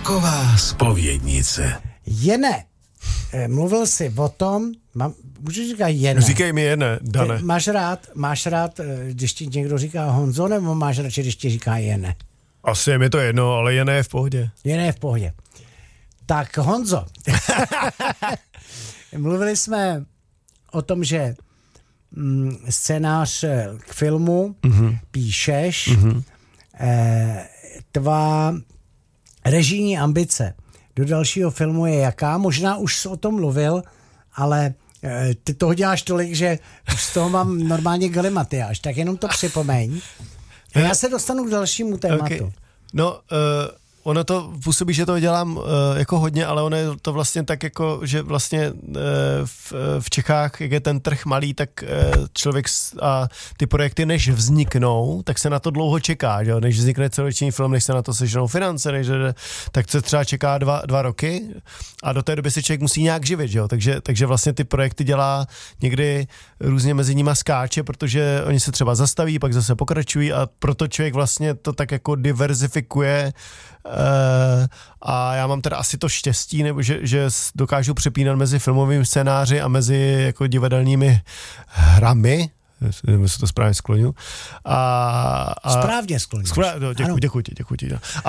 Taková zpovědnice. Jene, mluvil jsi o tom, můžu říkat Jene. Říkej mi Jene, Dane. Máš rád, když ti někdo říká Honzo, nebo máš radši, když ti říká Jene? Asi je mi to jedno, ale Jene je v pohodě. Jene je v pohodě. Tak Honzo, mluvili jsme o tom, že scénář k filmu píšeš, tvá režijní ambice do dalšího filmu je jaká? Možná už jsi o tom mluvil, ale ty toho děláš tolik, že už z toho mám normálně galimatyáž, tak jenom to připomeň. A já se dostanu k dalšímu tématu. Okay. No, ono to působí, že to dělám jako hodně, ale ono je to vlastně tak jako, že vlastně v Čechách, jak je ten trh malý, tak člověk a ty projekty, než vzniknou, tak se na to dlouho čeká, že? Než vznikne celočný film, než se na to seženou finance, tak se třeba čeká dva roky a do té doby se člověk musí nějak živit, že? Takže vlastně ty projekty dělá někdy různě mezi nima skáče, protože oni se třeba zastaví, pak zase pokračují a proto člověk vlastně to tak jako diverzifikuje. A já mám teda asi to štěstí, nebo že dokážu přepínat mezi filmovými scénáři a mezi jako divadelními hrami, se to správně skloňu. Správně skloňu. Děkuji ti.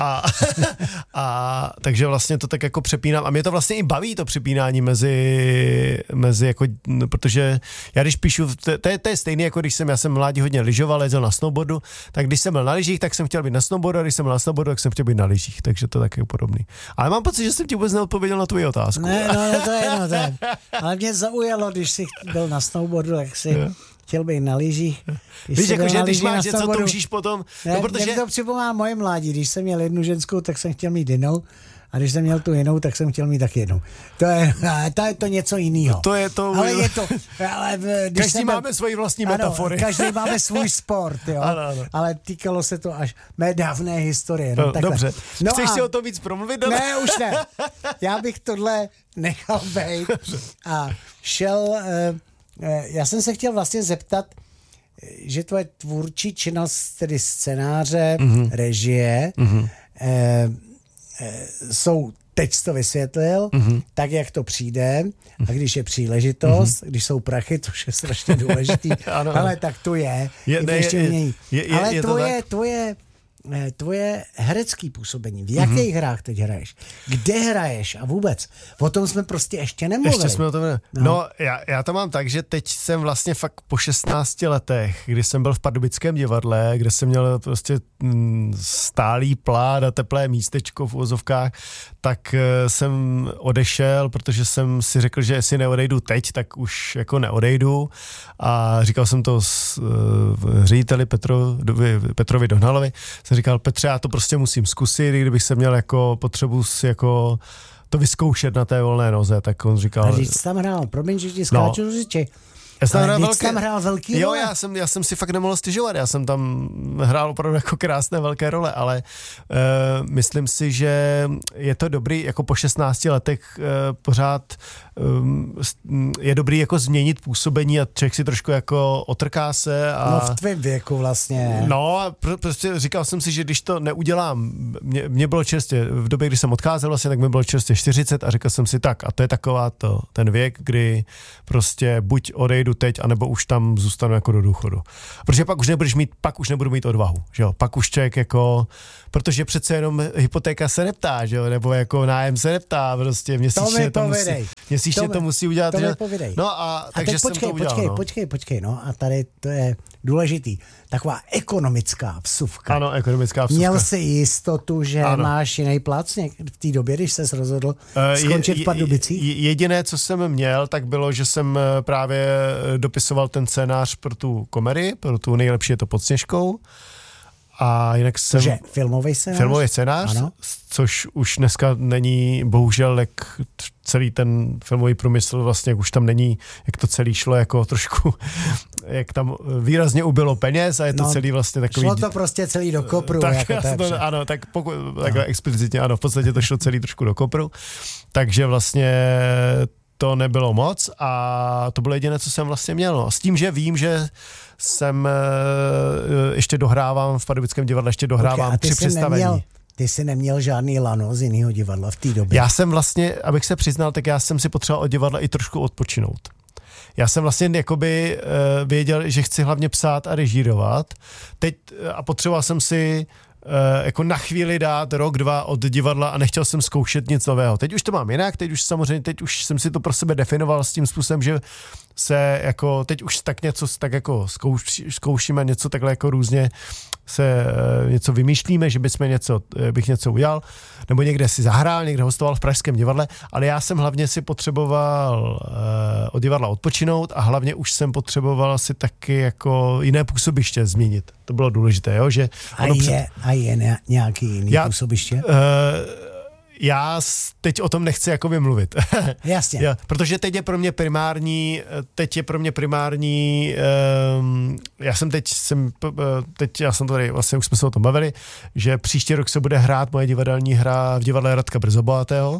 A takže vlastně to tak jako přepínám a mě to vlastně i baví to přepínání mezi jako, protože já když píšu, to je stejné, jako když já jsem mládí hodně lyžoval, jezdil na snowboardu, tak když jsem byl na lyžích, tak jsem chtěl být na snowboardu, a když jsem byl na snowboardu, tak jsem chtěl být na lyžích, takže to tak je podobný. Ale mám pocit, že jsem ti vůbec neodpověděl na tvoji otázku. Ne, to je jedno, to je. Ale mě zaujalo, když jsi byl na snowboardu, tak si chtěl být na lyžích. Víš, jakože když máš něco, toužíš potom. Ne, protože mě to připomíná moje mládí. Když jsem měl jednu ženskou, tak jsem chtěl mít jinou. A když jsem měl tu jinou, tak jsem chtěl mít tak jednou. To je to něco jiného. To je to. Ale je to. Ale každý máme svoji vlastní metafory. Každý máme svůj sport, jo. Ano. Ale týkalo se to až mé dávné historie. No, dobře. Chceš si o to víc promluvit? Ne, už ne. Já bych tohle nechal být a šel. Já jsem se chtěl vlastně zeptat, že tvoje tvůrčí činnost, tedy scénáře, režie, jsou, teď jsi to vysvětlil, tak, jak to přijde, a když je příležitost, když jsou prachy, což je strašně důležitý, ale tak to je. Ale tvoje herecký působení, v jakých hrách teď hraješ? Kde hraješ a vůbec? O tom jsme prostě ještě nemluvili. Ještě jsme o tom No, já to mám tak, že teď jsem vlastně fakt po 16 letech, kdy jsem byl v Pardubickém divadle, kde jsem měl prostě stálý plát a teplé místečko v uvozovkách, tak jsem odešel, protože jsem si řekl, že jestli neodejdu teď, tak už jako neodejdu a říkal jsem to řediteli Petrovi Dohnalovi, jsem říkal, Petře, já to prostě musím zkusit, kdybych se měl jako potřebu si jako to vyzkoušet na té volné noze, tak on říkal... A jsi tam hrál, promiň, že ti skáču do řeči. Já jsem tam hrál velký jo, role. já jsem si fakt nemohl stěžovat, já jsem tam hrál opravdu jako krásné velké role, ale myslím si, že je to dobrý, jako po 16 letech pořád je dobrý jako změnit působení a člověk si trošku jako otrká se. No v tvém věku vlastně. No a prostě říkal jsem si, že když to neudělám, mě bylo čerstvě, v době, kdy jsem odcházel vlastně, tak mi bylo čerstvě 40 a říkal jsem si tak, a to je taková ten věk, kdy prostě buď odejdu teď, anebo už tam zůstanu jako do důchodu. Protože pak už nebudu mít odvahu, že jo? Pak už člověk jako, protože přece jenom hypotéka se neptá, že jo? Nebo jako nájem se neptá, prostě měsíčně to musí udělat. To mi povědej. No a takže jsem to udělal. Počkej, no a tady to je důležitý. Taková ekonomická vsuvka. Ano, ekonomická vsuvka. Měl jsi jistotu, že máš jiný plac v té době, když ses rozhodl skončit v Pardubicích? Jediné, co jsem měl, tak bylo, že jsem právě dopisoval ten scénář pro tu komedii, pro tu Nejlepší je to pod Sněžkou. A jinak jsem... Že filmový scénář? Filmový scénář, ano. Což už dneska není, bohužel, jak celý ten filmový průmysl vlastně, jak už tam není, jak to celý šlo jako trošku, jak tam výrazně ubylo peněz a je to celý vlastně takový... Šlo to prostě celý do kopru. Tak, jako ano, tak takhle explicitně, ano, v podstatě to šlo celý trošku do kopru, takže vlastně to nebylo moc a to bylo jediné, co jsem vlastně měl. No. S tím, že vím, že jsem ještě dohrávám v Pardubickém divadle, při představení. Ty jsi neměl žádný lano z jiného divadla v té době. Já jsem vlastně, abych se přiznal, tak já jsem si potřeboval od divadla i trošku odpočinout. Já jsem vlastně jakoby věděl, že chci hlavně psát a režírovat. Teď a potřeboval jsem si jako na chvíli dát rok, 2 od divadla a nechtěl jsem zkoušet nic nového. Teď už to mám jinak, teď už jsem si to pro sebe definoval s tím způsobem, že se jako, teď už tak něco tak jako zkoušíme něco takhle jako různě se něco vymýšlíme, že bych něco udělal, nebo někde si zahrál, někde hostoval v Pražském divadle, ale já jsem hlavně si potřeboval od divadla odpočinout a hlavně už jsem potřeboval si taky jako jiné působiště změnit. To bylo důležité, jo, že... A je nějaký jiný působiště? Já teď o tom nechci jakoby mluvit. Jasně. Protože teď je pro mě primární, já jsem tady, vlastně už jsme se o tom bavili, že příští rok se bude hrát moje divadelní hra v divadle Radka Brzobohatého.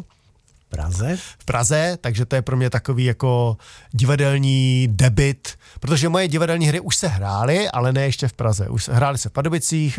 V Praze, takže to je pro mě takový jako divadelní debut, protože moje divadelní hry už se hrály, ale ne ještě v Praze. Už hrály se v Pardubicích,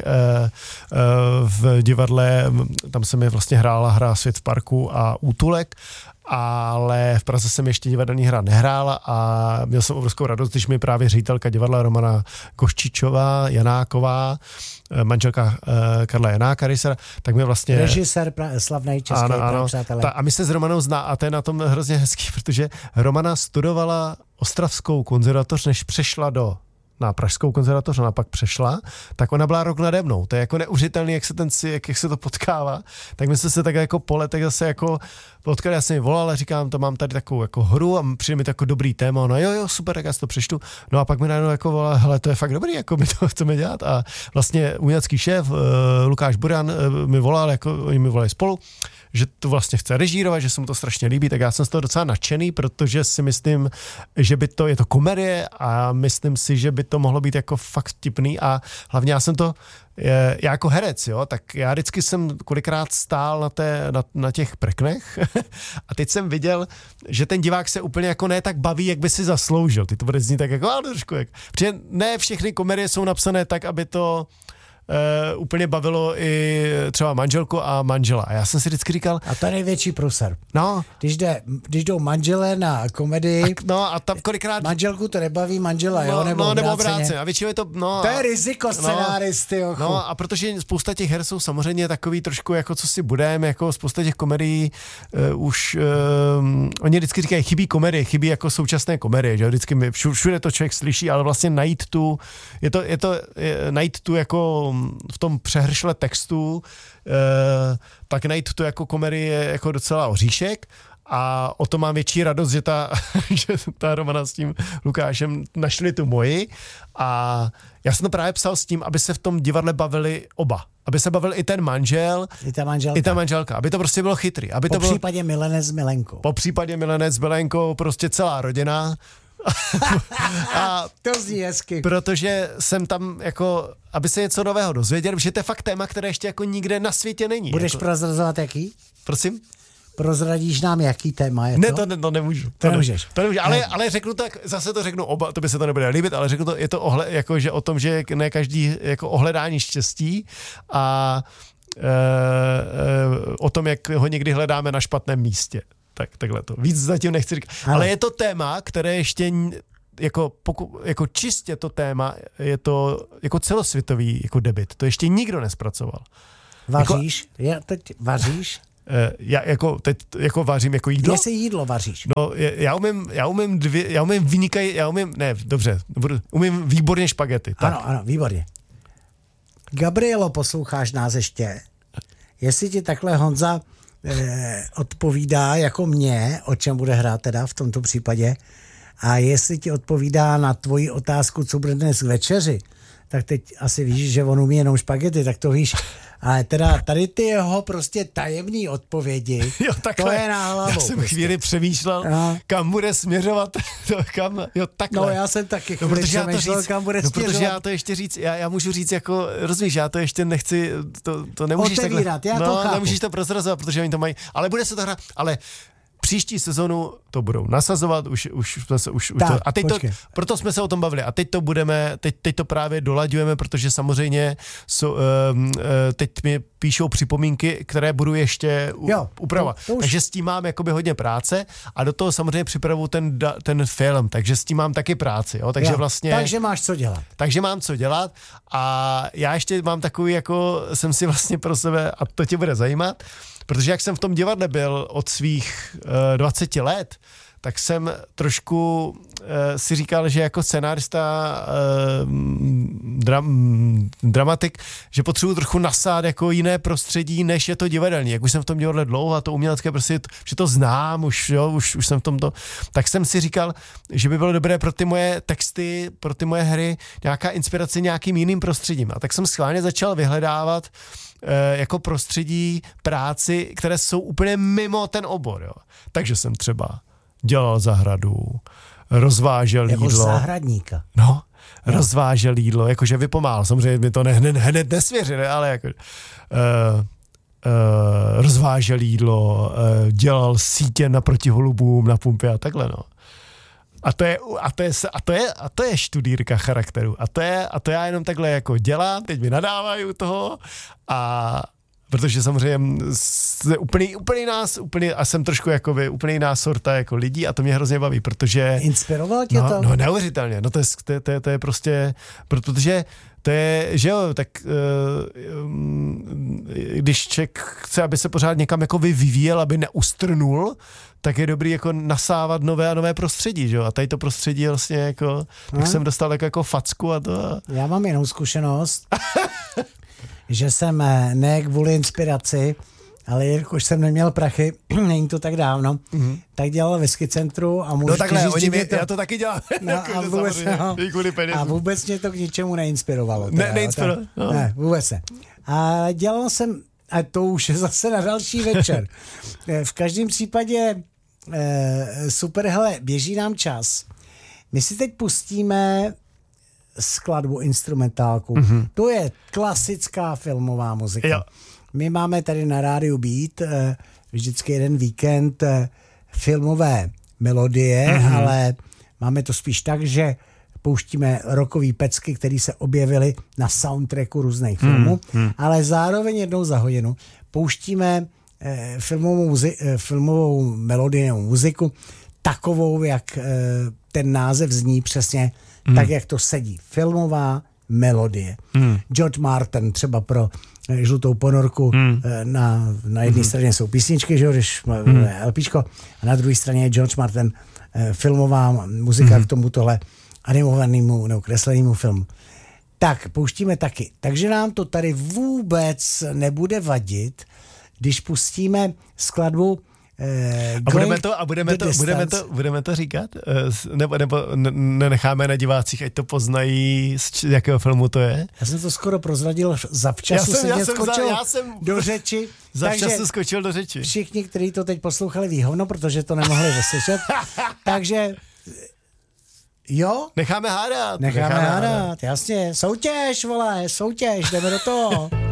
v divadle, tam se mi vlastně hrála hra Svět v parku a Útulek, ale v Praze jsem ještě divadelní hra nehrála a měl jsem obrovskou radost, když mi právě ředitelka divadla Romana Koščičová, Janáková, manželka Karla Janáka, tak mi vlastně... Režisér slavnej český, přátelé. A my se s Romanou zná a to je na tom hrozně hezký, protože Romana studovala Ostravskou konzervatoř, než přešla na Pražskou konzervatoř, ona pak přešla, tak ona byla rok nade mnou. To je jako neuvěřitelný, jak se to potkává. Tak my jsme se tak jako po letech zase jako potkali, já jsem ji volal a říkám, to mám tady takovou jako hru a přijde mi takový dobrý téma, ona jo, super, tak já si to přečtu. No a pak mi najednou jako volala, hele, to je fakt dobrý, jako my to chceme dělat a vlastně umělecký šéf Lukáš Burian mi volal, jako oni mi volali spolu, že to vlastně chce režírovat, že se mu to strašně líbí, tak já jsem z toho docela nadšený, protože si myslím, že je to komedie a myslím si, že by to mohlo být jako fakt vtipný a hlavně já jako herec, jo, tak já vždycky jsem kolikrát stál na těch prknech a teď jsem viděl, že ten divák se úplně jako ne tak baví, jak by si zasloužil. Ty to bude znít tak jako, trošku jak. Protože ne všechny komedie jsou napsané tak, aby to úplně bavilo i třeba manželku a manžela. A já jsem si vždycky říkal... A to je největší průser. No. Když jdou manželé na komedii... A tam kolikrát... Manželku to nebaví manžela, jo? Nebo obráceně. A většinou je to... To je riziko scenáristy, jo. No a protože spousta těch her jsou samozřejmě takový trošku jako co si budeme, jako spousta těch komedií už... oni vždycky říkají, chybí komedie, chybí jako současné komedie, že vždycky všude to člověk slyší, ale vlastně najít tu jako v tom přehršle textu, tak najít to jako komedii je jako docela oříšek a o to mám větší radost, že ta Romana s tím Lukášem našli tu moji a já jsem to právě psal s tím, aby se v tom divadle bavili oba. Aby se bavil i ten manžel, i ta manželka. Aby to prostě bylo chytrý. Po případě milenec s milenkou. Po případě milenec s milenkou, prostě celá rodina. A to zní hezky. Protože jsem tam jako, aby se něco nového dozvěděl, protože to je fakt téma, které ještě jako nikde na světě není. Budeš jako... prozrazovat jaký? Prosím? Prozradíš nám, jaký téma je to? Ne, to nemůžu. To nemůžeš. Ale řeknu tak, zase to řeknu oba, to by se to nebude líbit, ale řeknu to, je to jako, že o tom, že ne každý jako ohledání štěstí a o tom, jak ho někdy hledáme na špatném místě. Takhle to. Víc zatím nechci říkat. Ale je to téma, které ještě jako čistě to téma, je to jako celosvětový jako debut. To ještě nikdo nespracoval. Vaříš? Teď vaříš? Já jako teď jako vařím jako jídlo. Jestli jídlo vaříš? No, umím výborně špagety. Tak. Ano, výborně. Gabrielo, posloucháš nás ještě? Jestli ti takhle Honza odpovídá jako mě, o čem bude hrát teda v tomto případě, a jestli ti odpovídá na tvoji otázku, co bude dnes k večeři, tak teď asi víš, že on umí jenom špagety, tak to víš. Ale teda tady ty jeho prostě tajemný odpovědi, jo, to je na hlavu. Já jsem chvíli přemýšlel, kam bude směřovat. Takhle. No já jsem taky chvíli přemýšlel, kam bude směřovat. Protože já to ještě říct, já můžu říct jako, rozumíš, já to ještě nechci, to nemůžeš otevírat, takhle. Já to chápu. Nemůžeš to prozrazovat, protože oni to mají, ale bude se to hrát, ale příští sezonu to budou nasazovat, už tak, to, a teď to, proto jsme se o tom bavili a teď to budeme, teď to právě dolaďujeme, protože samozřejmě teď mi píšou připomínky, které budu ještě upravovat. Takže s tím mám jakoby hodně práce a do toho samozřejmě připravu ten film, takže s tím mám taky práci, jo? Takže vlastně... Takže máš co dělat. Takže mám co dělat a já ještě mám takový, jako jsem si vlastně pro sebe, a to tě bude zajímat, protože jak jsem v tom divadle byl od svých 20 let, tak jsem trošku si říkal, že jako scenárista, dramatik, že potřebuji trochu nasát jako jiné prostředí, než je to divadelní. Jak už jsem v tom divadle dlouho a to umělecké prostě, že to znám, už jsem v tomto, tak jsem si říkal, že by bylo dobré pro ty moje texty, pro ty moje hry nějaká inspirace nějakým jiným prostředím. A tak jsem schválně začal vyhledávat jako prostředí práci, které jsou úplně mimo ten obor. Jo. Takže jsem třeba dělal zahradu, rozvážel jako jídlo. Jako zahradníka. No, rozvážel jídlo, jakože vypomáhal. Samozřejmě mi to hned nesvěřili, ale jako rozvážel jídlo, dělal sítě naproti holubům na pumpě a takhle, no. A to je študírka charakteru. A to já jenom takhle jako dělám, teď mi nadávají u toho a protože samozřejmě úplně a jsem trošku jakoby úplně jiná sorta jako lidí a to mě hrozně baví, protože... Inspirovalo tě to? No neuvěřitelně, no to je prostě, protože to je, že jo, tak když člověk chce, aby se pořád někam jako vyvíjel, aby neustrnul, tak je dobrý jako nasávat nové a nové prostředí, že jo, a tady to prostředí je vlastně jako, tak jsem dostal jako facku a to... Já mám jinou zkušenost, že jsem ne kvůli inspiraci, ale jakož jsem neměl prachy, není to tak dávno, tak dělal ve Ski centru a můžu říct, já to taky dělám. A vůbec mě to k ničemu neinspirovalo. Neinspirovalo. Ne, vůbec ne. A dělal jsem, a to už je zase na další večer. V každém případě super, hele, běží nám čas. My si teď pustíme skladbu, instrumentálku. To je klasická filmová muzika. Jo. My máme tady na rádiu Beat vždycky jeden víkend filmové melodie, ale máme to spíš tak, že pouštíme rockové pecky, které se objevily na soundtracku různých filmů, ale zároveň jednou za hodinu pouštíme filmovou melodijnou muziku takovou, jak ten název zní přesně tak, jak to sedí. Filmová melodie. George Martin třeba pro Žlutou ponorku na jedné straně jsou písničky, že jo, když LPčko, a na druhé straně je George Martin filmová muzika k tomutohle animovanému nebo kreslenému filmu. Tak, pouštíme taky. Takže nám to tady vůbec nebude vadit, když pustíme skladbu budeme to říkat? Nebo nenecháme na divácích, ať to poznají, z jakého filmu to je? Já jsem to skoro prozradil zavčasu, skočil do řeči. Zavčasu skočil do řeči. Všichni, kteří to teď poslouchali, ví hovno, protože to nemohli vyslyšet. Takže jo? Necháme hádat, jasně. Soutěž, jdeme do toho.